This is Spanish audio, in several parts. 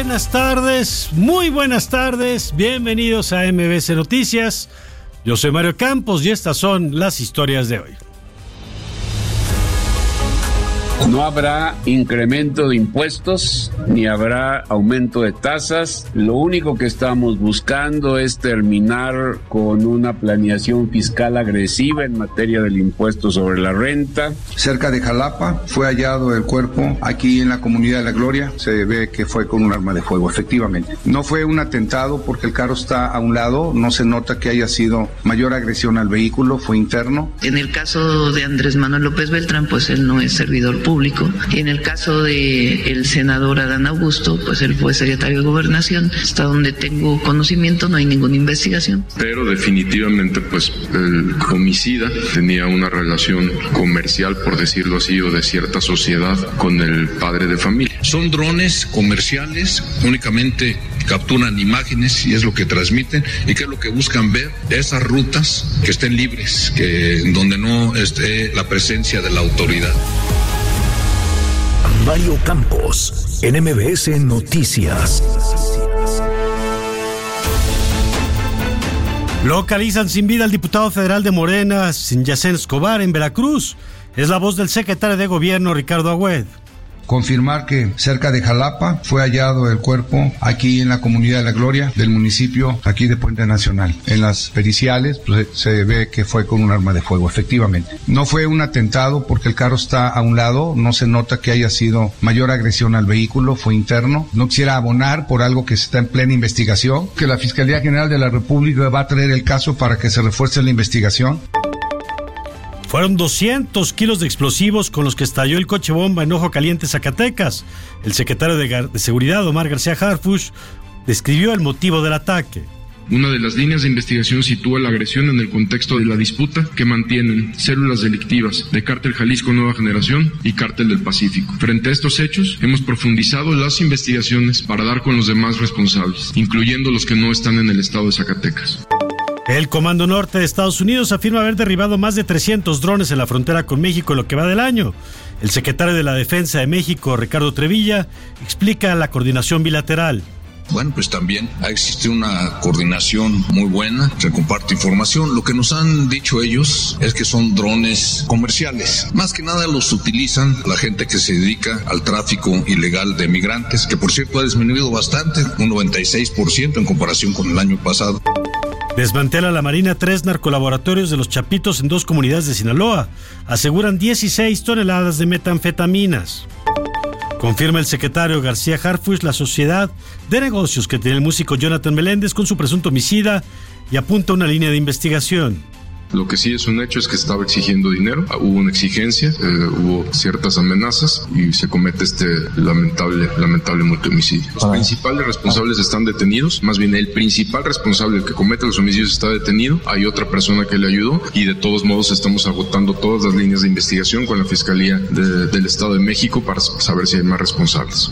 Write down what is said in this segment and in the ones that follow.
muy buenas tardes, bienvenidos a MBS Noticias. Yo soy Mario Campos y estas son las historias de hoy. No habrá incremento de impuestos ni habrá aumento de tasas. Lo único que estamos buscando es terminar con una planeación fiscal agresiva en materia del impuesto sobre la renta. Cerca de Jalapa fue hallado el cuerpo aquí en la Comunidad de la Gloria. Se ve que fue con un arma de fuego, efectivamente. No fue un atentado porque el carro está a un lado. No se nota que haya sido mayor agresión al vehículo, fue interno. En el caso de Andrés Manuel López Beltrán, pues él no es servidor público. Y en el caso del senador Adán Augusto, pues él fue secretario de Gobernación. Hasta donde tengo conocimiento no hay ninguna investigación. Pero definitivamente pues el homicida tenía una relación comercial, por decirlo así, o de cierta sociedad con el padre de familia. Son drones comerciales, únicamente capturan imágenes y es lo que transmiten. ¿Y qué es lo que buscan ver? Esas rutas que estén libres, donde no esté la presencia de la autoridad. Mario Campos, en MBS Noticias. Localizan sin vida al diputado federal de Morena, Yacén Escobar, en Veracruz. Es la voz del secretario de Gobierno, Ricardo Agüed. Confirmar que cerca de Jalapa fue hallado el cuerpo aquí en la Comunidad de la Gloria del municipio aquí de Puente Nacional. En las periciales pues, se ve que fue con un arma de fuego, efectivamente. No fue un atentado porque el carro está a un lado, no se nota que haya sido mayor agresión al vehículo, fue interno. No quisiera abonar por algo que está en plena investigación, que la Fiscalía General de la República va a traer el caso para que se refuerce la investigación. Fueron 200 kilos de explosivos con los que estalló el coche bomba en Ojo Caliente, Zacatecas. El secretario de Seguridad, Omar García Harfuch, describió el motivo del ataque. Una de las líneas de investigación sitúa la agresión en el contexto de la disputa que mantienen células delictivas de Cártel Jalisco Nueva Generación y Cártel del Pacífico. Frente a estos hechos, hemos profundizado las investigaciones para dar con los demás responsables, incluyendo los que no están en el estado de Zacatecas. El Comando Norte de Estados Unidos afirma haber derribado más de 300 drones en la frontera con México en lo que va del año. El secretario de la Defensa de México, Ricardo Trevilla, explica la coordinación bilateral. Bueno, pues también existe una coordinación muy buena, se comparte información. Lo que nos han dicho ellos es que son drones comerciales. Más que nada los utilizan la gente que se dedica al tráfico ilegal de migrantes, que por cierto ha disminuido bastante, un 96% en comparación con el año pasado. Desmantela la Marina 3 narcolaboratorios de Los Chapitos en 2 comunidades de Sinaloa. Aseguran 16 toneladas de metanfetaminas. Confirma el secretario García Harfuch la sociedad de negocios que tiene el músico Jonathan Meléndez con su presunto homicida y apunta una línea de investigación. Lo que sí es un hecho es que estaba exigiendo dinero, hubo una exigencia, hubo ciertas amenazas y se comete este lamentable multihomicidio. Los principales responsables están detenidos, más bien el principal responsable, el que comete los homicidios, está detenido. Hay otra persona que le ayudó y de todos modos estamos agotando todas las líneas de investigación con la Fiscalía del Estado de México para saber si hay más responsables.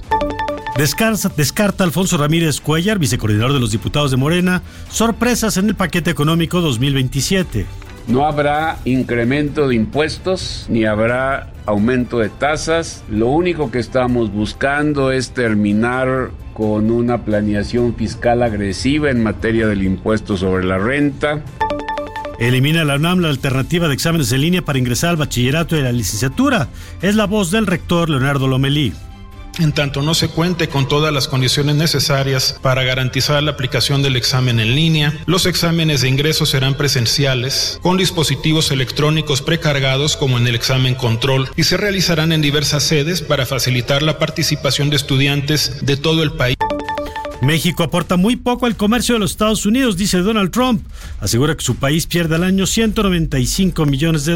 Descarta Alfonso Ramírez Cuellar, vicecoordinador de los diputados de Morena, sorpresas en el paquete económico 2027. No habrá incremento de impuestos ni habrá aumento de tasas. Lo único que estamos buscando es terminar con una planeación fiscal agresiva en materia del impuesto sobre la renta. Elimina la UNAM la alternativa de exámenes en línea para ingresar al bachillerato y a la licenciatura. Es la voz del rector Leonardo Lomelí. En tanto no se cuente con todas las condiciones necesarias para garantizar la aplicación del examen en línea, los exámenes de ingreso serán presenciales, con dispositivos electrónicos precargados como en el examen control, y se realizarán en diversas sedes para facilitar la participación de estudiantes de todo el país. México aporta muy poco al comercio de los Estados Unidos, dice Donald Trump. Asegura que su país pierde al año $195 millones.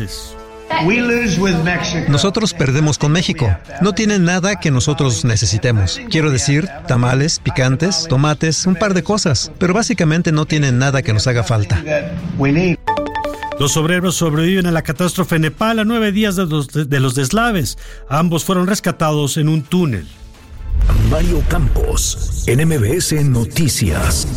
Nosotros perdemos con México. No tienen nada que nosotros necesitemos. Quiero decir, tamales, picantes, tomates, un par de cosas. Pero básicamente no tienen nada que nos haga falta. Los obreros sobreviven a la catástrofe en Nepal a 9 días de los deslaves. Ambos fueron rescatados en un túnel. Mario Campos, en MBS Noticias.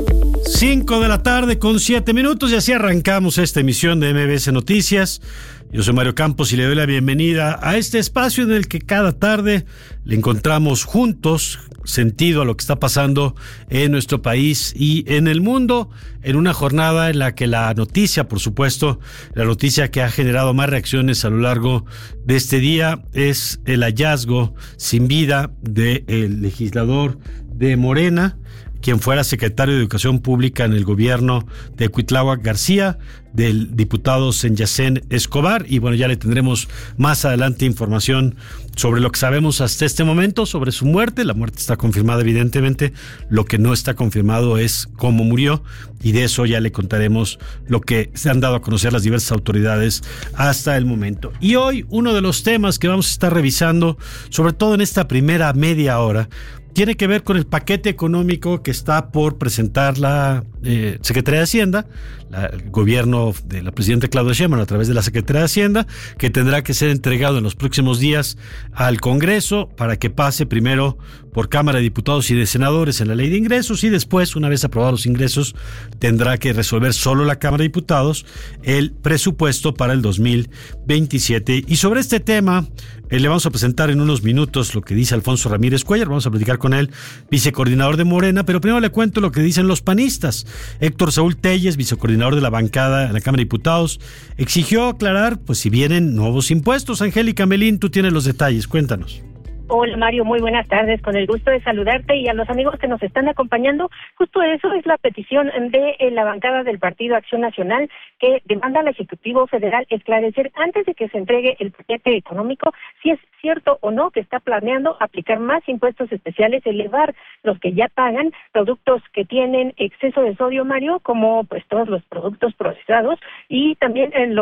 5 de la tarde con 7 minutos y así arrancamos esta emisión de MBS Noticias. Yo soy Mario Campos y le doy la bienvenida a este espacio en el que cada tarde le encontramos juntos sentido a lo que está pasando en nuestro país y en el mundo, en una jornada en la que la noticia, por supuesto, la noticia que ha generado más reacciones a lo largo de este día es el hallazgo sin vida del legislador de Morena, quien fuera secretario de Educación Pública en el gobierno de Cuitláhuac García, del diputado Senyacén Escobar. Y bueno, ya le tendremos más adelante información sobre lo que sabemos hasta este momento sobre su muerte. La muerte está confirmada, evidentemente. Lo que no está confirmado es cómo murió, y de eso ya le contaremos lo que se han dado a conocer las diversas autoridades hasta el momento. Y hoy uno de los temas que vamos a estar revisando, sobre todo en esta primera media hora, tiene que ver con el paquete económico que está por presentar la Secretaría de Hacienda, el gobierno de la presidenta Claudia Sheinbaum a través de la Secretaría de Hacienda, que tendrá que ser entregado en los próximos días al Congreso para que pase primero por Cámara de Diputados y de Senadores en la Ley de Ingresos, y después, una vez aprobados los ingresos, tendrá que resolver solo la Cámara de Diputados el presupuesto para el 2027. Y sobre este tema le vamos a presentar en unos minutos lo que dice Alfonso Ramírez Cuéllar. Vamos a platicar con él, vicecoordinador de Morena, pero primero le cuento lo que dicen los panistas. Héctor Saúl Telles, vicecoordinador de la bancada en la Cámara de Diputados, exigió aclarar pues si vienen nuevos impuestos. Angélica Melín, tú tienes los detalles, cuéntanos. Hola Mario, muy buenas tardes, con el gusto de saludarte y a los amigos que nos están acompañando. Justo eso es la petición de la bancada del Partido Acción Nacional, que demanda al Ejecutivo Federal esclarecer antes de que se entregue el paquete económico si es cierto o no que está planeando aplicar más impuestos especiales, elevar los que ya pagan, productos que tienen exceso de sodio, Mario, como pues todos los productos procesados, y también en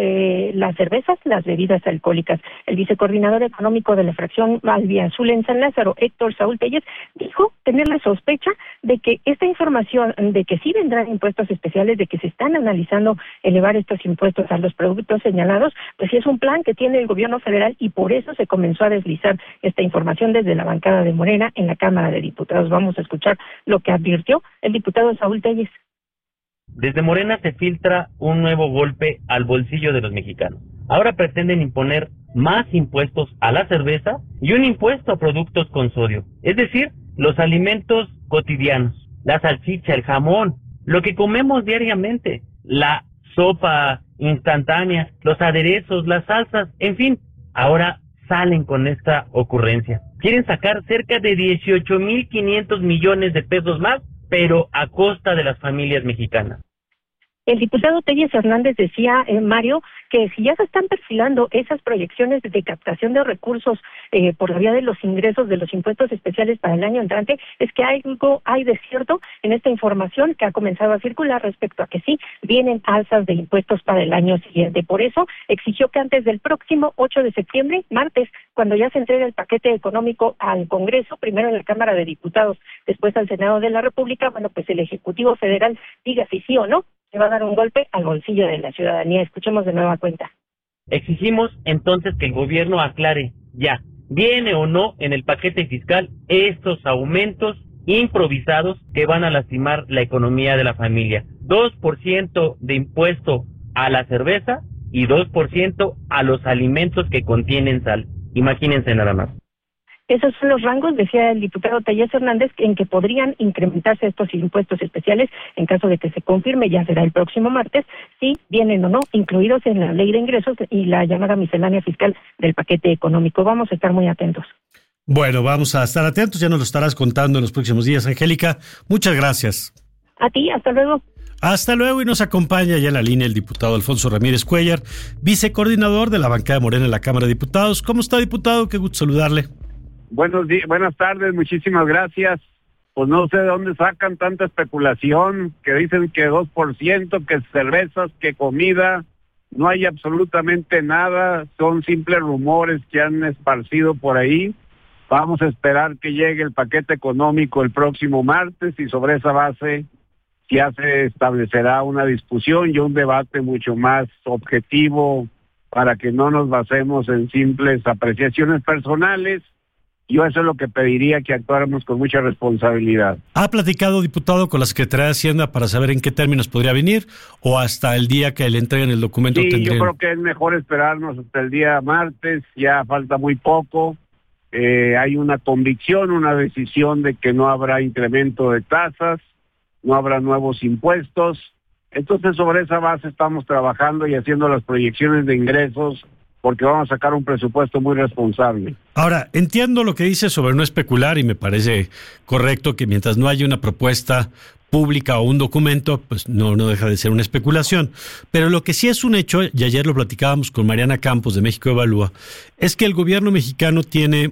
las cervezas, las bebidas alcohólicas. El vicecoordinador económico de la fracción Albiazul en San Lázaro, Héctor Saúl Telles, dijo tener la sospecha de que esta información de que sí vendrán impuestos especiales, de que se están analizando elevar estos impuestos a los productos señalados, pues sí es un plan que tiene el gobierno federal, y por eso se comenzó a deslizar esta información desde la bancada de Morena en la Cámara de Diputados. Vamos a escuchar lo que advirtió el diputado Saúl Telles. Desde Morena se filtra un nuevo golpe al bolsillo de los mexicanos. Ahora pretenden imponer más impuestos a la cerveza y un impuesto a productos con sodio, es decir, los alimentos cotidianos, la salchicha, el jamón, lo que comemos diariamente, la sopa instantánea, los aderezos, las salsas, en fin. Ahora salen con esta ocurrencia. Quieren sacar cerca de 18,500 millones de pesos más, pero a costa de las familias mexicanas. El diputado Telles Hernández decía, Mario, que si ya se están perfilando esas proyecciones de captación de recursos por la vía de los ingresos de los impuestos especiales para el año entrante, es que algo hay de cierto en esta información que ha comenzado a circular respecto a que sí vienen alzas de impuestos para el año siguiente. Por eso exigió que antes del próximo 8 de septiembre, martes, cuando ya se entregue el paquete económico al Congreso, primero en la Cámara de Diputados, después al Senado de la República, bueno, pues el Ejecutivo Federal diga si sí o no se va a dar un golpe al bolsillo de la ciudadanía. Escuchemos de nueva cuenta. Exigimos entonces que el gobierno aclare ya, ¿viene o no en el paquete fiscal estos aumentos improvisados que van a lastimar la economía de la familia? 2% de impuesto a la cerveza y 2% a los alimentos que contienen sal. Imagínense nada más. Esos son los rangos, decía el diputado Telles Hernández, en que podrían incrementarse estos impuestos especiales en caso de que se confirme, ya será el próximo martes, si vienen o no incluidos en la Ley de Ingresos y la llamada miscelánea fiscal del paquete económico. Vamos a estar muy atentos. Bueno, vamos a estar atentos, ya nos lo estarás contando en los próximos días, Angélica. Muchas gracias. A ti, hasta luego. Hasta luego, y nos acompaña ya en la línea el diputado Alfonso Ramírez Cuéllar, vicecoordinador de la bancada de Morena en la Cámara de Diputados. ¿Cómo está, diputado? Qué gusto saludarle. Buenas tardes, muchísimas gracias. Pues no sé de dónde sacan tanta especulación, que dicen que 2%, que cervezas, que comida. No hay absolutamente nada, son simples rumores que han esparcido por ahí. Vamos a esperar que llegue el paquete económico el próximo martes, y sobre esa base ya se establecerá una discusión y un debate mucho más objetivo, para que no nos basemos en simples apreciaciones personales Yo eso es lo que pediría, que actuáramos con mucha responsabilidad. ¿Ha platicado, diputado, con la Secretaría de Hacienda para saber en qué términos podría venir o hasta el día que le entreguen el documento? Sí, yo creo que es mejor esperarnos hasta el día martes, ya falta muy poco. Hay una convicción, una decisión de que no habrá incremento de tasas, no habrá nuevos impuestos. Entonces, sobre esa base estamos trabajando y haciendo las proyecciones de ingresos, porque vamos a sacar un presupuesto muy responsable. Ahora, entiendo lo que dice sobre no especular y me parece correcto que mientras no haya una propuesta pública o un documento, pues no deja de ser una especulación. Pero lo que sí es un hecho, y ayer lo platicábamos con Mariana Campos de México Evalúa, es que el gobierno mexicano tiene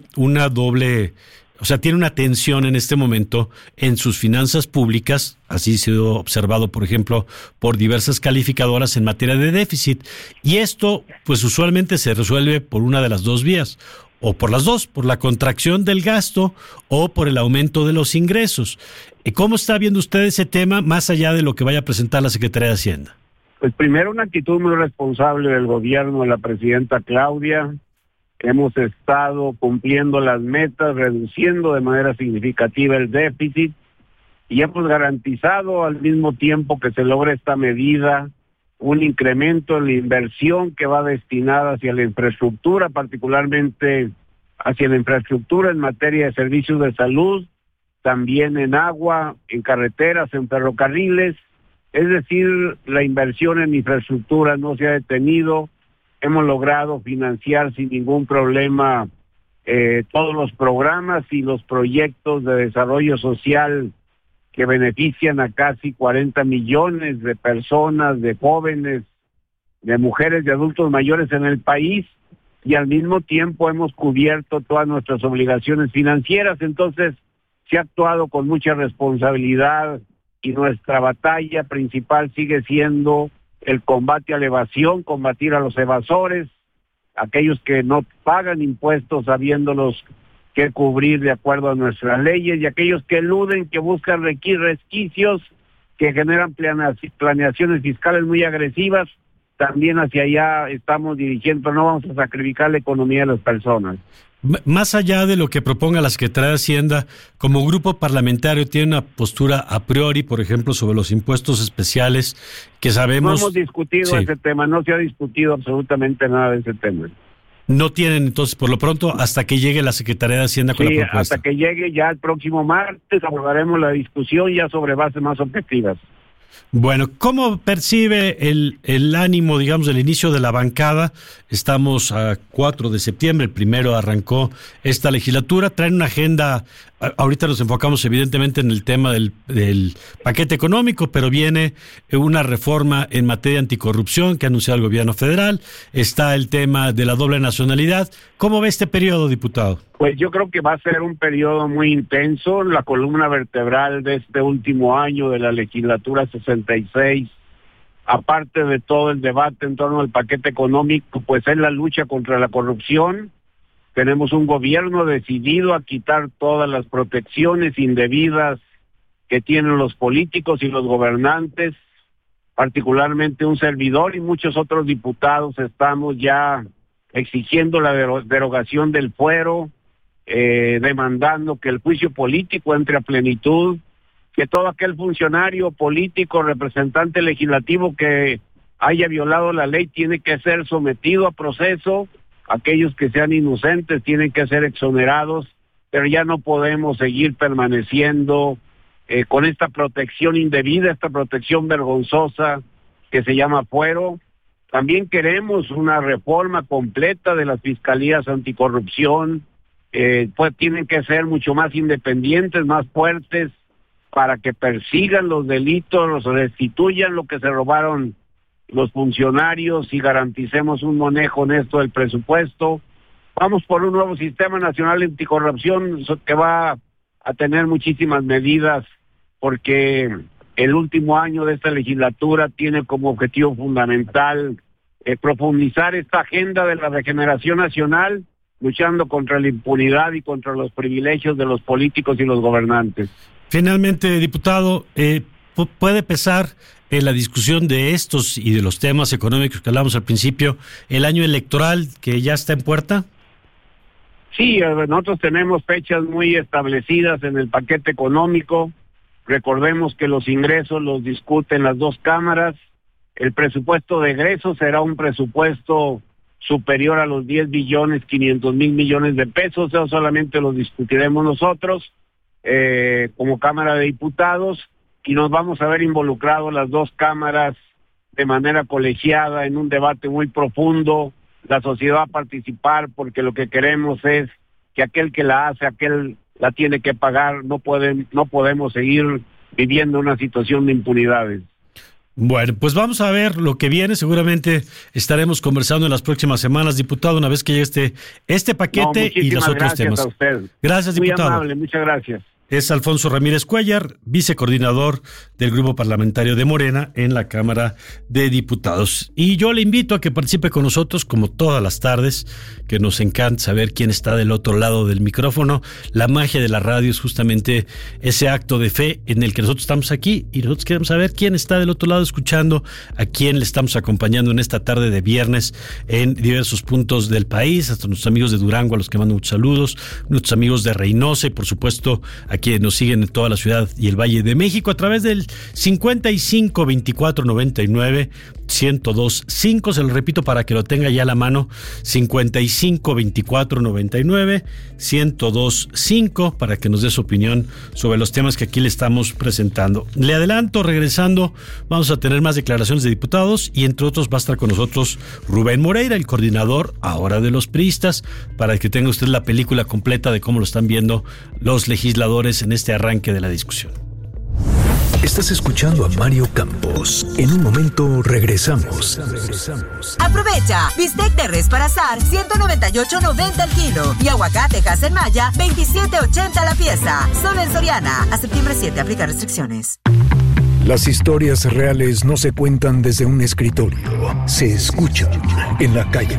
tiene una tensión en este momento en sus finanzas públicas, así ha sido observado, por ejemplo, por diversas calificadoras en materia de déficit. Y esto, pues usualmente se resuelve por una de las dos vías, o por las dos, por la contracción del gasto o por el aumento de los ingresos. ¿Cómo está viendo usted ese tema, más allá de lo que vaya a presentar la Secretaría de Hacienda? Pues primero, una actitud muy responsable del gobierno de la presidenta Claudia. Hemos estado cumpliendo las metas, reduciendo de manera significativa el déficit y hemos garantizado al mismo tiempo que se logra esta medida un incremento en la inversión que va destinada hacia la infraestructura, particularmente hacia la infraestructura en materia de servicios de salud, también en agua, en carreteras, en ferrocarriles. Es decir, la inversión en infraestructura no se ha detenido. Hemos logrado financiar sin ningún problema todos los programas y los proyectos de desarrollo social que benefician a casi 40 millones de personas, de jóvenes, de mujeres, de adultos mayores en el país, y al mismo tiempo hemos cubierto todas nuestras obligaciones financieras. Entonces, se ha actuado con mucha responsabilidad y nuestra batalla principal sigue siendo el combate a la evasión, combatir a los evasores, aquellos que no pagan impuestos habiéndolos que cubrir de acuerdo a nuestras leyes, y aquellos que eluden, que buscan resquicios, que generan planeaciones fiscales muy agresivas. También hacia allá estamos dirigiendo, no vamos a sacrificar la economía de las personas. Más allá de lo que proponga la Secretaría de Hacienda, como grupo parlamentario tiene una postura a priori, por ejemplo, sobre los impuestos especiales que sabemos... No hemos discutido ese tema, no se ha discutido absolutamente nada de ese tema. No tienen, entonces, por lo pronto, hasta que llegue la Secretaría de Hacienda con la propuesta. Hasta que llegue ya el próximo martes abordaremos la discusión ya sobre bases más objetivas. Bueno, ¿cómo percibe el ánimo, digamos, del inicio de la bancada? Estamos a 4 de septiembre, el primero arrancó esta legislatura, traen una agenda, ahorita nos enfocamos evidentemente en el tema del paquete económico, pero viene una reforma en materia anticorrupción que ha anunciado el gobierno federal, está el tema de la doble nacionalidad. ¿Cómo ve este periodo, diputado? Pues yo creo que va a ser un periodo muy intenso. La columna vertebral de este último año de la legislatura 66, aparte de todo el debate en torno al paquete económico, pues es la lucha contra la corrupción. Tenemos un gobierno decidido a quitar todas las protecciones indebidas que tienen los políticos y los gobernantes, particularmente un servidor y muchos otros diputados estamos ya exigiendo la derogación del fuero, demandando que el juicio político entre a plenitud, que todo aquel funcionario político, representante legislativo que haya violado la ley tiene que ser sometido a proceso, aquellos que sean inocentes tienen que ser exonerados, pero ya no podemos seguir permaneciendo con esta protección indebida, esta protección vergonzosa que se llama fuero. También queremos una reforma completa de las fiscalías anticorrupción, pues tienen que ser mucho más independientes, más fuertes, para que persigan los delitos, los restituyan lo que se robaron los funcionarios y garanticemos un manejo honesto del presupuesto. Vamos por un nuevo sistema nacional anticorrupción que va a tener muchísimas medidas, porque el último año de esta legislatura tiene como objetivo fundamental profundizar esta agenda de la regeneración nacional, luchando contra la impunidad y contra los privilegios de los políticos y los gobernantes. Finalmente, diputado, ¿puede pesar en la discusión de estos y de los temas económicos que hablamos al principio el año electoral que ya está en puerta? Sí, nosotros tenemos fechas muy establecidas en el paquete económico. Recordemos que los ingresos los discuten las dos cámaras. El presupuesto de egresos será un presupuesto superior a los 10.500.000 millones de pesos. Eso solamente lo discutiremos nosotros como Cámara de Diputados, y nos vamos a ver involucrados las dos cámaras de manera colegiada en un debate muy profundo. La sociedad va a participar porque lo que queremos es que aquel que la hace, aquel la tiene que pagar. No podemos seguir viviendo una situación de impunidades. Bueno, pues vamos a ver lo que viene. Seguramente estaremos conversando en las próximas semanas, diputado, una vez que llegue este paquete y los otros temas. A usted. Gracias, diputado. Muy amable, muchas gracias. Es Alfonso Ramírez Cuellar, vicecoordinador del Grupo Parlamentario de Morena en la Cámara de Diputados. Y yo le invito a que participe con nosotros, como todas las tardes, que nos encanta saber quién está del otro lado del micrófono. La magia de la radio es justamente ese acto de fe en el que nosotros estamos aquí y nosotros queremos saber quién está del otro lado escuchando, a quién le estamos acompañando en esta tarde de viernes en diversos puntos del país, hasta nuestros amigos de Durango, a los que mando muchos saludos, nuestros amigos de Reynosa y por supuesto a quienes nos siguen en toda la ciudad y el Valle de México a través del 55 24 99 1025. Se lo repito para que lo tenga ya a la mano: 55 24 99 1025, para que nos dé su opinión sobre los temas que aquí le estamos presentando. Le adelanto, regresando, vamos a tener más declaraciones de diputados y entre otros va a estar con nosotros Rubén Moreira, el coordinador ahora de los priistas, para que tenga usted la película completa de cómo lo están viendo los legisladores en este arranque de la discusión. Estás escuchando a Mario Campos. En un momento regresamos. Aprovecha. Bistec de res para asar, $198.90 el kilo. Y aguacate Hass-en-Maya, $27.80 la pieza. Solo en Soriana. A septiembre 7, aplica restricciones. Las historias reales no se cuentan desde un escritorio. Se escuchan en la calle.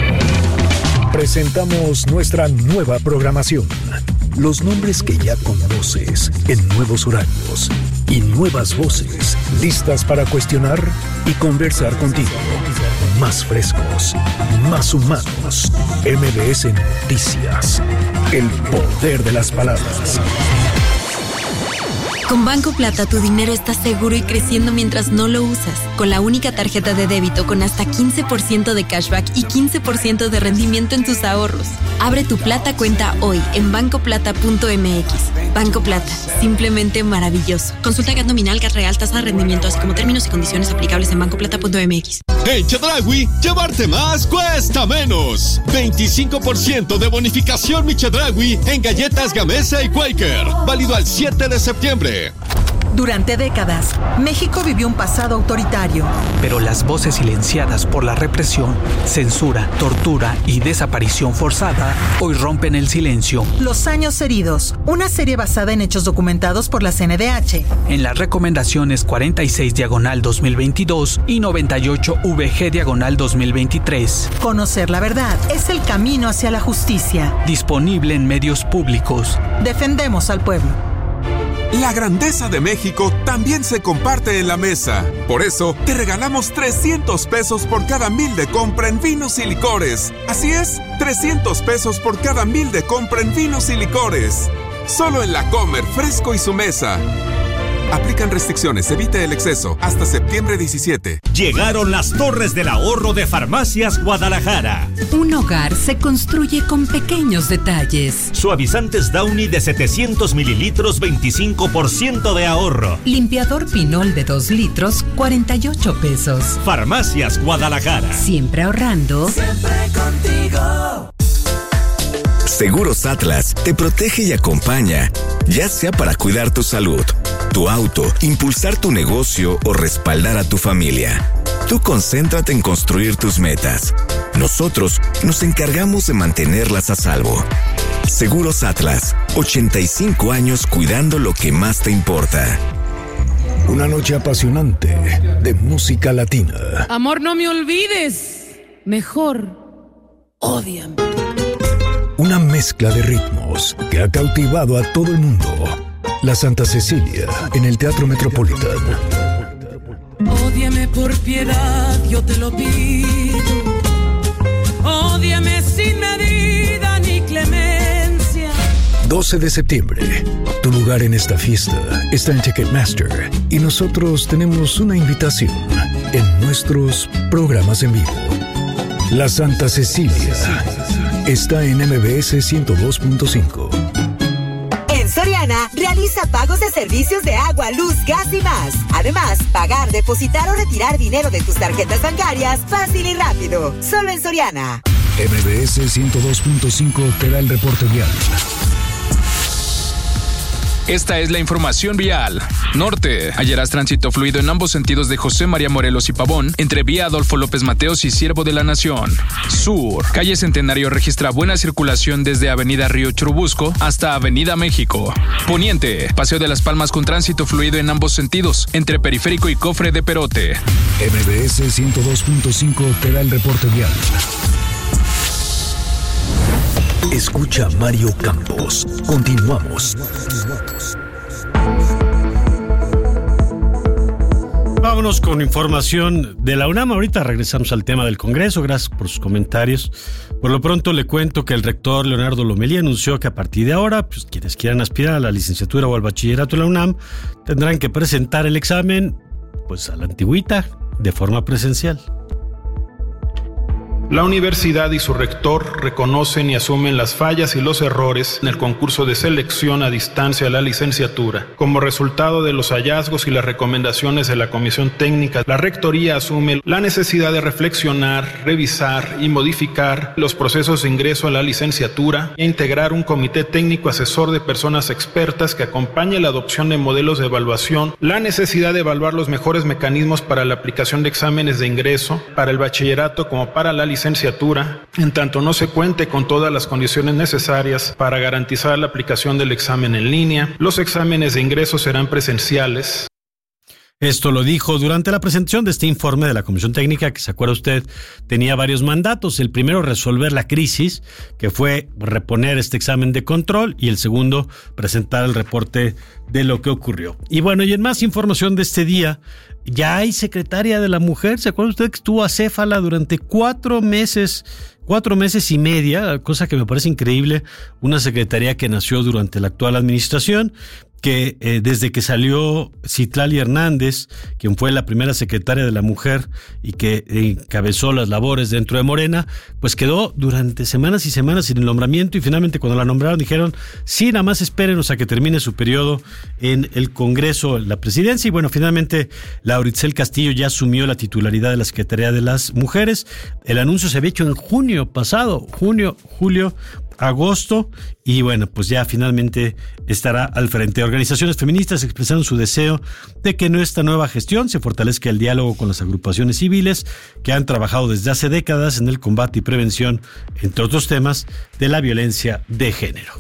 Presentamos nuestra nueva programación. Los nombres que ya conoces en nuevos horarios y nuevas voces listas para cuestionar y conversar contigo. Más frescos, más humanos. MBS Noticias. El poder de las palabras. Con Banco Plata tu dinero está seguro y creciendo mientras no lo usas. Con la única tarjeta de débito con hasta 15% de cashback y 15% de rendimiento en tus ahorros. Abre tu Plata cuenta hoy en bancoplata.mx. Banco Plata, simplemente maravilloso. Consulta GAT nominal, GAT real, tasa de rendimiento, así como términos y condiciones aplicables en bancoplata.mx. En Chedraui, llevarte más cuesta menos. 25% de bonificación Mi Chedraui en galletas Gamesa y Quaker. Válido al 7 de septiembre. Durante décadas, México vivió un pasado autoritario. Pero las voces silenciadas por la represión, censura, tortura y desaparición forzada hoy rompen el silencio. Los años heridos, una serie basada en hechos documentados por la CNDH. En las recomendaciones 46/2022 y 98VG/2023. Conocer la verdad es el camino hacia la justicia. Disponible en medios públicos. Defendemos al pueblo. La grandeza de México también se comparte en la mesa. Por eso, te regalamos 300 pesos por cada 1,000 de compra en vinos y licores. Así es, 300 pesos por cada 1,000 de compra en vinos y licores. Solo en La Comer, Fresco y Su Mesa. Aplican restricciones, evite el exceso. Hasta septiembre 17. Llegaron las Torres del Ahorro de Farmacias Guadalajara. Un hogar se construye con pequeños detalles. Suavizantes Downy de 700 mililitros, 25% de ahorro. Limpiador Pinol de 2 litros, 48 pesos. Farmacias Guadalajara. Siempre ahorrando. Siempre contigo. Seguros Atlas te protege y acompaña, ya sea para cuidar tu salud, tu auto, impulsar tu negocio o respaldar a tu familia. Tú concéntrate en construir tus metas. Nosotros nos encargamos de mantenerlas a salvo. Seguros Atlas, 85 años cuidando lo que más te importa. Una noche apasionante de música latina. Amor, no me olvides. Mejor, ódiame. Una mezcla de ritmos que ha cautivado a todo el mundo. La Santa Cecilia en el Teatro Metropolitano. Ódiame por piedad, yo te lo pido. Ódiame sin medida ni clemencia. 12 de septiembre. Tu lugar en esta fiesta está en Ticketmaster y nosotros tenemos una invitación en nuestros programas en vivo. La Santa Cecilia está en MBS 102.5. En Soriana, realiza pagos de servicios de agua, luz, gas y más. Además, pagar, depositar o retirar dinero de tus tarjetas bancarias fácil y rápido. Solo en Soriana. MBS 102.5 te da el reporte vial. Esta es la información vial. Norte. Hallarás tránsito fluido en ambos sentidos de José María Morelos y Pavón, entre vía Adolfo López Mateos y Siervo de la Nación. Sur. Calle Centenario registra buena circulación desde Avenida Río Churubusco hasta Avenida México. Poniente. Paseo de las Palmas con tránsito fluido en ambos sentidos, entre Periférico y Cofre de Perote. MBS 102.5 te da el reporte vial. Escucha Mario Campos. Continuamos. Vámonos con información de la UNAM. Ahorita regresamos al tema del Congreso. Gracias por sus comentarios. Por lo pronto le cuento que el rector Leonardo Lomelí anunció que a partir de ahora, pues quienes quieran aspirar a la licenciatura o al bachillerato de la UNAM tendrán que presentar el examen, pues a la antigüita, de forma presencial. La universidad y su rector reconocen y asumen las fallas y los errores en el concurso de selección a distancia a la licenciatura. Como resultado de los hallazgos y las recomendaciones de la Comisión Técnica, la Rectoría asume la necesidad de reflexionar, revisar y modificar los procesos de ingreso a la licenciatura e integrar un comité técnico asesor de personas expertas que acompañe la adopción de modelos de evaluación, la necesidad de evaluar los mejores mecanismos para la aplicación de exámenes de ingreso, para el bachillerato como para la licenciatura, en tanto no se cuente con todas las condiciones necesarias para garantizar la aplicación del examen en línea. Los exámenes de ingreso serán presenciales. Esto lo dijo durante la presentación de este informe de la Comisión Técnica, que se acuerda usted, tenía varios mandatos. El primero, resolver la crisis, que fue reponer este examen de control, y el segundo, presentar el reporte de lo que ocurrió. Y bueno, y en más información de este día, ya hay secretaria de la mujer. ¿Se acuerda usted que estuvo acéfala durante 4 meses y media, cosa que me parece increíble? Una secretaría que nació durante la actual administración, que desde que salió Citlali Hernández, quien fue la primera secretaria de la mujer y que encabezó las labores dentro de Morena, pues quedó durante semanas y semanas sin el nombramiento, y finalmente cuando la nombraron dijeron, sí, nada más espérenos a que termine su periodo en el Congreso, la presidencia. Y bueno, finalmente Laura Itzel Castillo ya asumió la titularidad de la Secretaría de las Mujeres. El anuncio se había hecho en junio pasado, julio, agosto, y bueno, pues ya finalmente estará al frente. Organizaciones feministas expresaron su deseo de que en esta nueva gestión se fortalezca el diálogo con las agrupaciones civiles que han trabajado desde hace décadas en el combate y prevención, entre otros temas, de la violencia de género.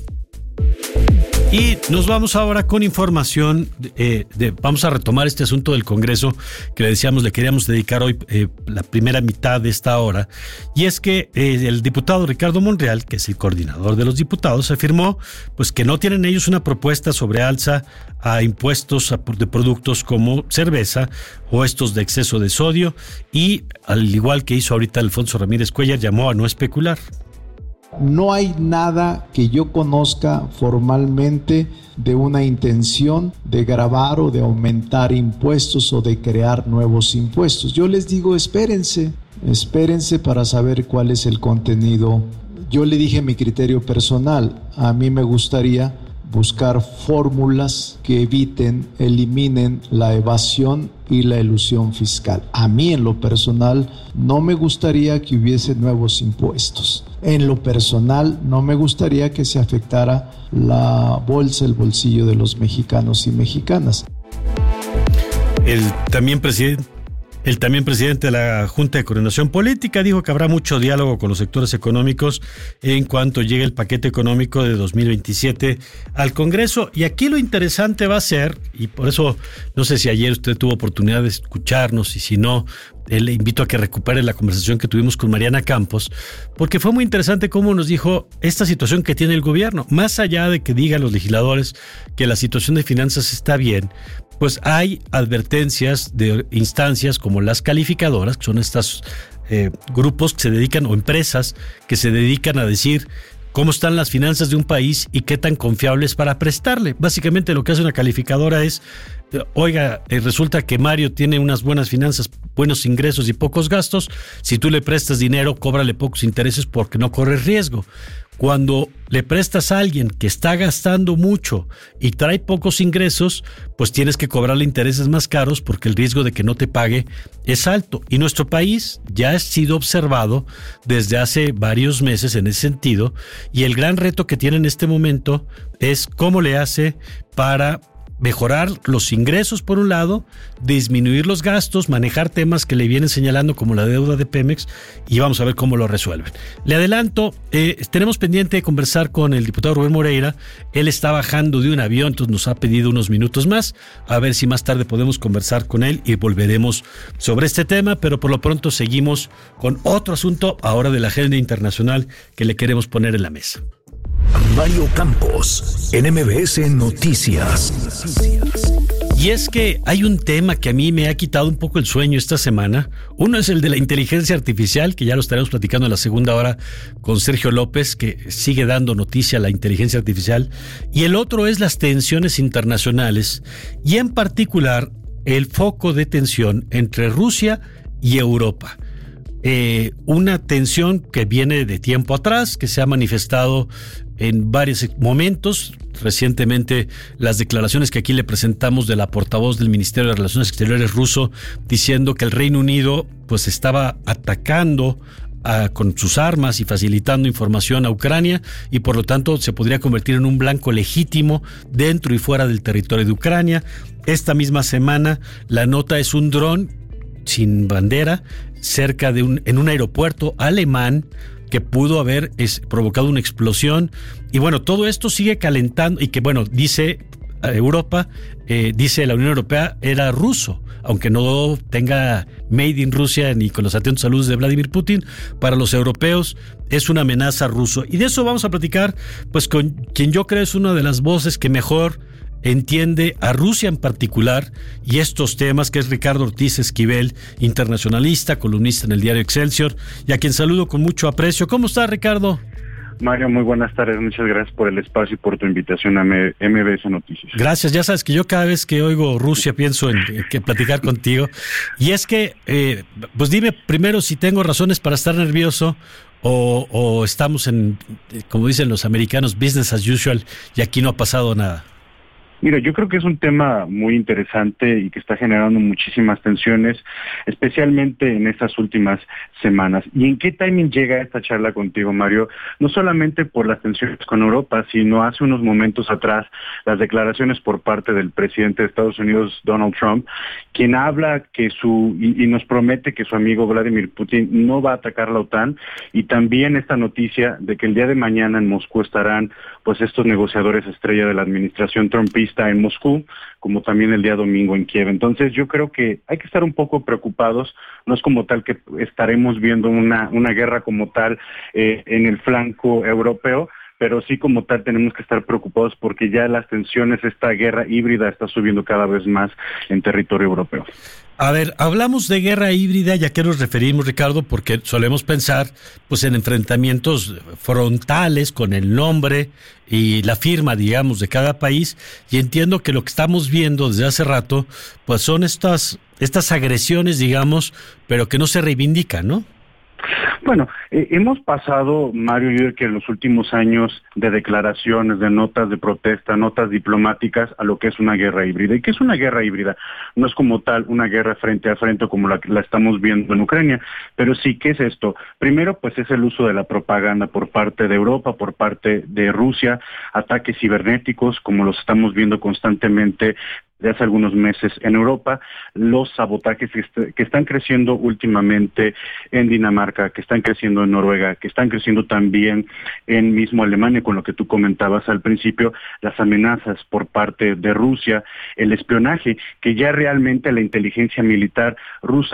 Y nos vamos ahora con información, vamos a retomar este asunto del Congreso que le queríamos dedicar hoy la primera mitad de esta hora, y es que el diputado Ricardo Monreal, que es el coordinador de los diputados, afirmó pues que no tienen ellos una propuesta sobre alza a impuestos de productos como cerveza o estos de exceso de sodio, y al igual que hizo ahorita Alfonso Ramírez Cuellar, llamó a no especular. No hay nada que yo conozca formalmente de una intención de gravar o de aumentar impuestos o de crear nuevos impuestos. Yo les digo, espérense para saber cuál es el contenido. Yo le dije mi criterio personal, a mí me gustaría buscar fórmulas que eliminen la evasión y la elusión fiscal. A mí en lo personal no me gustaría que hubiese nuevos impuestos. En lo personal no me gustaría que se afectara la bolsa, el bolsillo de los mexicanos y mexicanas. El también presidente de la Junta de Coordinación Política dijo que habrá mucho diálogo con los sectores económicos en cuanto llegue el paquete económico de 2027 al Congreso. Y aquí lo interesante va a ser, y por eso no sé si ayer usted tuvo oportunidad de escucharnos, y si no, le invito a que recupere la conversación que tuvimos con Mariana Campos, porque fue muy interesante cómo nos dijo esta situación que tiene el gobierno. Más allá de que digan los legisladores que la situación de finanzas está bien, pues hay advertencias de instancias como las calificadoras, que son estos grupos que se dedican, o empresas que se dedican a decir cómo están las finanzas de un país y qué tan confiable es para prestarle. Básicamente lo que hace una calificadora es, oiga, resulta que Mario tiene unas buenas finanzas, buenos ingresos y pocos gastos. Si tú le prestas dinero, cóbrale pocos intereses porque no corres riesgo. Cuando le prestas a alguien que está gastando mucho y trae pocos ingresos, pues tienes que cobrarle intereses más caros porque el riesgo de que no te pague es alto. Y nuestro país ya ha sido observado desde hace varios meses en ese sentido, y el gran reto que tiene en este momento es cómo le hace para mejorar los ingresos por un lado, disminuir los gastos, manejar temas que le vienen señalando como la deuda de Pemex, y vamos a ver cómo lo resuelven. Le adelanto, tenemos pendiente de conversar con el diputado Rubén Moreira. Él está bajando de un avión, entonces nos ha pedido unos minutos más, a ver si más tarde podemos conversar con él y volveremos sobre este tema, pero por lo pronto seguimos con otro asunto ahora de la agenda internacional que le queremos poner en la mesa. Mario Campos, en MBS Noticias. Y es que hay un tema que a mí me ha quitado un poco el sueño esta semana. Uno es el de la inteligencia artificial, que ya lo estaremos platicando en la segunda hora con Sergio López, que sigue dando noticia a la inteligencia artificial. Y el otro es las tensiones internacionales, y en particular el foco de tensión entre Rusia y Europa. Una tensión que viene de tiempo atrás, que se ha manifestado en varios momentos. Recientemente las declaraciones que aquí le presentamos de la portavoz del Ministerio de Relaciones Exteriores ruso, diciendo que el Reino Unido pues estaba atacando con sus armas y facilitando información a Ucrania, y por lo tanto se podría convertir en un blanco legítimo dentro y fuera del territorio de Ucrania. Esta misma semana la nota es un dron sin bandera cerca de en un aeropuerto alemán que pudo haber provocado una explosión. Y bueno, todo esto sigue calentando, y que bueno, dice Europa, dice la Unión Europea, era ruso, aunque no tenga Made in Rusia ni con los atentos saludos de Vladimir Putin. Para los europeos es una amenaza ruso, y de eso vamos a platicar pues con quien yo creo es una de las voces que mejor entiende a Rusia en particular y estos temas, que es Ricardo Ortiz Esquivel, internacionalista, columnista en el diario Excelsior, y a quien saludo con mucho aprecio. ¿Cómo está, Ricardo? Mario, muy buenas tardes, muchas gracias por el espacio y por tu invitación a MBS Noticias. Gracias, ya sabes que yo cada vez que oigo Rusia pienso en que platicar contigo, y es que, pues dime primero si tengo razones para estar nervioso o estamos en, como dicen los americanos, business as usual, y aquí no ha pasado nada. Mira, yo creo que es un tema muy interesante y que está generando muchísimas tensiones, especialmente en estas últimas semanas. ¿Y en qué timing llega esta charla contigo, Mario? No solamente por las tensiones con Europa, sino hace unos momentos atrás las declaraciones por parte del presidente de Estados Unidos, Donald Trump, quien habla que y nos promete que su amigo Vladimir Putin no va a atacar la OTAN, y también esta noticia de que el día de mañana en Moscú estarán pues estos negociadores estrella de la administración trumpista en Moscú, como también el día domingo en Kiev. Entonces yo creo que hay que estar un poco preocupados. No es como tal que estaremos viendo una guerra como tal en el flanco europeo, pero sí como tal tenemos que estar preocupados porque ya las tensiones, esta guerra híbrida está subiendo cada vez más en territorio europeo. A ver, hablamos de guerra híbrida, ¿y a qué nos referimos, Ricardo? Porque solemos pensar pues en enfrentamientos frontales con el nombre y la firma, digamos, de cada país, y entiendo que lo que estamos viendo desde hace rato pues son estas agresiones, digamos, pero que no se reivindican, ¿no? Bueno, hemos pasado, Mario, yo creo que en los últimos años de declaraciones, de notas de protesta, notas diplomáticas, a lo que es una guerra híbrida. ¿Y qué es una guerra híbrida? No es como tal una guerra frente a frente como la estamos viendo en Ucrania, pero sí, ¿qué es esto? Primero, pues es el uso de la propaganda por parte de Europa, por parte de Rusia, ataques cibernéticos, como los estamos viendo constantemente de hace algunos meses en Europa, los sabotajes que están creciendo últimamente en Dinamarca, que están creciendo en Noruega, que están creciendo también en mismo Alemania, con lo que tú comentabas al principio, las amenazas por parte de Rusia, el espionaje, que ya realmente la inteligencia militar rusa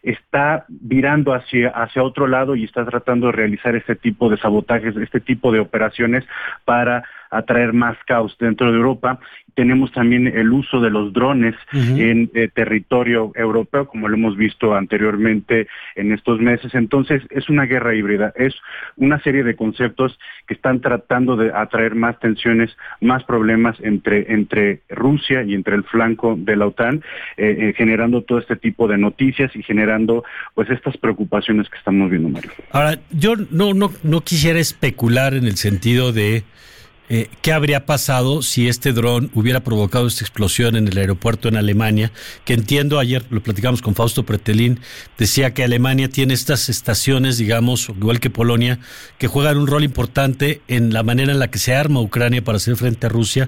está virando hacia otro lado y está tratando de realizar este tipo de sabotajes, este tipo de operaciones para atraer más caos dentro de Europa. Tenemos también el uso de los drones en territorio europeo, como lo hemos visto anteriormente en estos meses. Entonces, es una guerra híbrida, es una serie de conceptos que están tratando de atraer más tensiones, más problemas entre Rusia y entre el flanco de la OTAN, generando todo este tipo de noticias y generando pues estas preocupaciones que estamos viendo, Mario. Ahora, yo no quisiera especular en el sentido de ¿qué habría pasado si este dron hubiera provocado esta explosión en el aeropuerto en Alemania? Que entiendo, ayer lo platicamos con Fausto Pretelín, decía que Alemania tiene estas estaciones, digamos, igual que Polonia, que juegan un rol importante en la manera en la que se arma Ucrania para hacer frente a Rusia.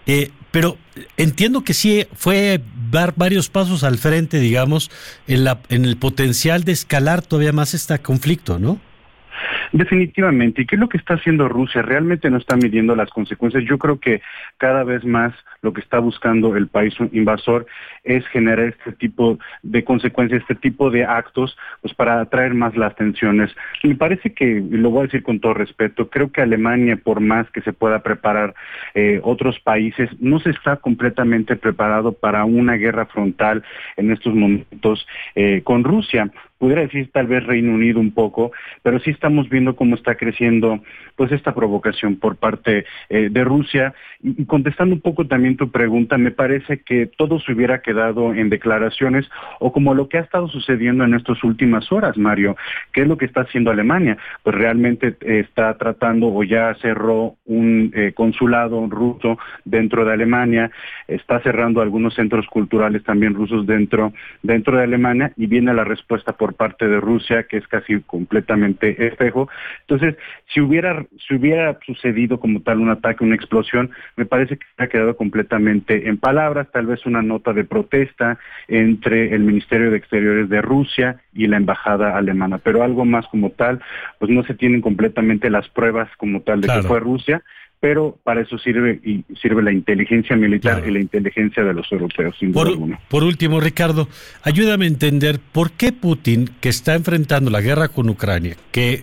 Pero entiendo que sí fue dar varios pasos al frente, digamos, en el potencial de escalar todavía más este conflicto, ¿no? Definitivamente. ¿Y qué es lo que está haciendo Rusia? Realmente no está midiendo las consecuencias. Yo creo que cada vez más lo que está buscando el país invasor es generar este tipo de consecuencias, este tipo de actos, pues para atraer más las tensiones. Me parece que, y lo voy a decir con todo respeto, creo que Alemania, por más que se pueda preparar otros países, no se está completamente preparado para una guerra frontal en estos momentos con Rusia. Pudiera decir tal vez Reino Unido un poco, pero sí estamos viendo cómo está creciendo pues esta provocación por parte de Rusia. Y contestando un poco también tu pregunta, me parece que todo se hubiera quedado en declaraciones o como lo que ha estado sucediendo en estas últimas horas, Mario. ¿Qué es lo que está haciendo Alemania? Pues realmente está tratando o ya cerró un consulado ruso dentro de Alemania, está cerrando algunos centros culturales también rusos dentro de Alemania y viene la respuesta por parte de Rusia, que es casi completamente espejo. Entonces, si hubiera sucedido como tal un ataque, una explosión, me parece que ha quedado completamente en palabras, tal vez una nota de protesta entre el Ministerio de Exteriores de Rusia y la embajada alemana, pero algo más como tal, pues no se tienen completamente las pruebas como tal de que fue Rusia, pero para eso sirve la inteligencia militar y la inteligencia de los europeos, sin duda alguna. Por último, Ricardo, ayúdame a entender por qué Putin, que está enfrentando la guerra con Ucrania, que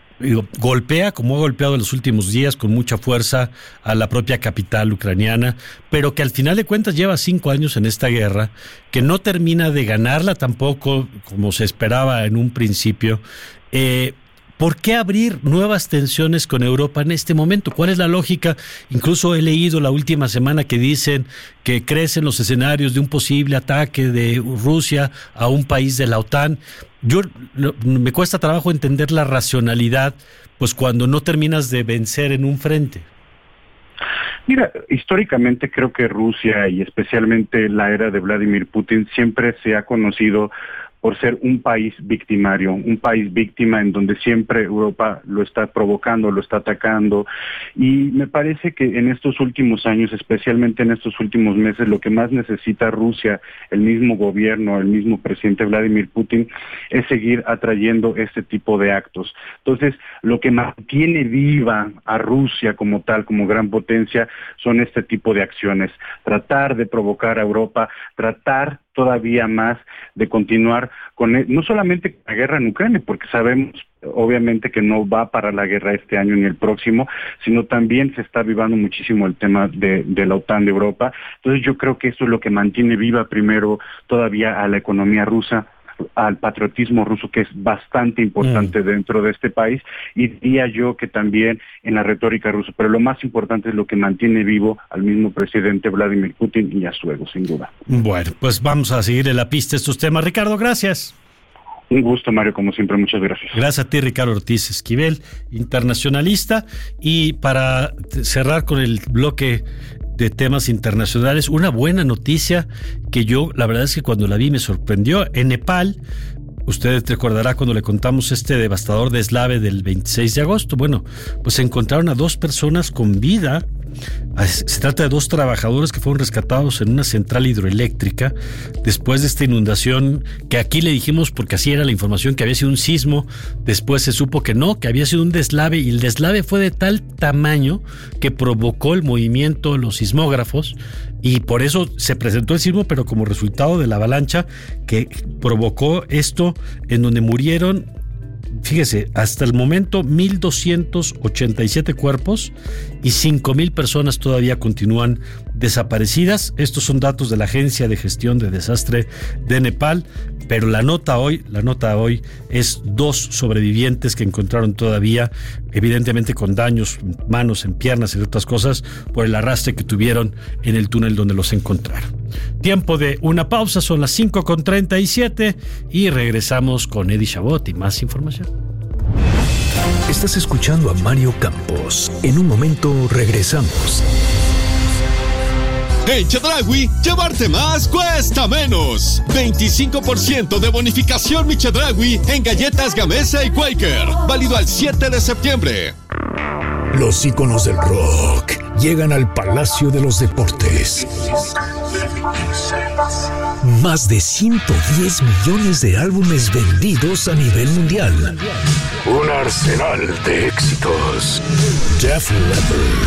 golpea, como ha golpeado en los últimos días, con mucha fuerza a la propia capital ucraniana, pero que al final de cuentas lleva 5 años en esta guerra, que no termina de ganarla tampoco como se esperaba en un principio, ¿por qué abrir nuevas tensiones con Europa en este momento? ¿Cuál es la lógica? Incluso he leído la última semana que dicen que crecen los escenarios de un posible ataque de Rusia a un país de la OTAN. Me cuesta trabajo entender la racionalidad, pues cuando no terminas de vencer en un frente. Mira, históricamente creo que Rusia y especialmente la era de Vladimir Putin siempre se ha conocido por ser un país victimario, un país víctima en donde siempre Europa lo está provocando, lo está atacando. Y me parece que en estos últimos años, especialmente en estos últimos meses, lo que más necesita Rusia, el mismo gobierno, el mismo presidente Vladimir Putin, es seguir atrayendo este tipo de actos. Entonces, lo que mantiene viva a Rusia como tal, como gran potencia, son este tipo de acciones. Tratar de provocar a Europa, tratar todavía más de continuar con no solamente la guerra en Ucrania, porque sabemos obviamente que no va para la guerra este año ni el próximo, sino también se está avivando muchísimo el tema de la OTAN de Europa. Entonces yo creo que eso es lo que mantiene viva primero todavía a la economía rusa, al patriotismo ruso, que es bastante importante dentro de este país, y diría yo que también en la retórica rusa, pero lo más importante es lo que mantiene vivo al mismo presidente Vladimir Putin y a su ego, sin duda. Bueno, pues vamos a seguir en la pista estos temas. Ricardo, gracias. Un gusto, Mario, como siempre, muchas gracias. Gracias a ti, Ricardo Ortiz Esquivel, internacionalista. Y para cerrar con el bloque de temas internacionales, una buena noticia que yo, la verdad es que cuando la vi me sorprendió. En Nepal, usted recordará cuando le contamos este devastador deslave del 26 de agosto, bueno, pues encontraron a 2 personas con vida Se trata de 2 trabajadores que fueron rescatados en una central hidroeléctrica después de esta inundación, que aquí le dijimos, porque así era la información, que había sido un sismo. Después se supo que no, que había sido un deslave, y el deslave fue de tal tamaño que provocó el movimiento de los sismógrafos, y por eso se presentó el sismo, pero como resultado de la avalancha que provocó esto, en donde murieron, fíjese, hasta el momento 1,287 cuerpos y 5,000 personas todavía continúan desaparecidas. Estos son datos de la Agencia de Gestión de Desastre de Nepal, pero la nota hoy es 2 sobrevivientes que encontraron todavía, evidentemente con daños en manos, en piernas y otras cosas, por el arrastre que tuvieron en el túnel donde los encontraron. Tiempo de una pausa, son las 5:37 y regresamos con Eddie Chabot y más información. Estás escuchando a Mario Campos. En un momento regresamos. En Chedraui, llevarte más cuesta menos. 25% de bonificación Mi Chedraui en galletas Gamesa y Quaker. Válido al 7 de septiembre. Los íconos del rock llegan al Palacio de los Deportes. Más de 110 millones de álbumes vendidos a nivel mundial. Un arsenal de éxitos. Def Leppard,